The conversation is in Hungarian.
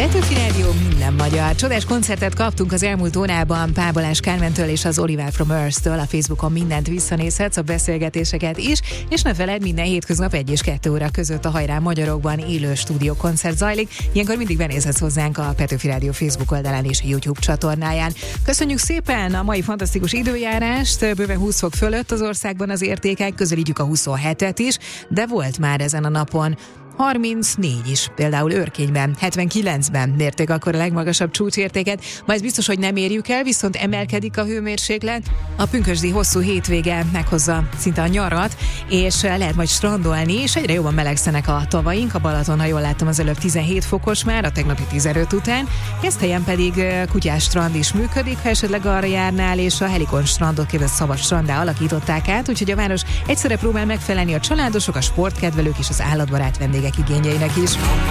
Petőfi Rádió, minden magyar. Csodás koncertet kaptunk az elmúlt órában Pál Balázs Kármentől és az Oliver from Earth-től. A Facebookon mindent visszanézhetsz, a beszélgetéseket is, és ne feledd, minden hétköznap 1 és 2 óra között a Hajrá Magyarokban élő stúdiókoncert zajlik. Ilyenkor mindig benézhetsz hozzánk a Petőfi Rádió Facebook oldalán és YouTube csatornáján. Köszönjük szépen a mai fantasztikus időjárást, bőven 20 fok fölött az országban az értékek, közelítjük a 27-et is, de volt már ezen a napon 34 is, például Örkényben, 79-ben mérték akkor a legmagasabb csúcsértéket, ma ez biztos, hogy nem érjük el, viszont emelkedik a hőmérséklet. A pünkösdi hosszú hétvége meghozza szinte a nyarat, és lehet majd strandolni, és egyre jobban melegszenek a tavaink. A Balaton, ha jól láttam, az előbb 17 fokos már, a tegnapi 15 után. Keszthelyen pedig kutyás strand is működik, ha esetleg arra járnál, és a Helikon strandot képest szabad stranddá alakították át, úgyhogy a város egyszerre próbál megfelelni a családosok, a sportkedvelők és az állatbarát vendégek igényeinek is.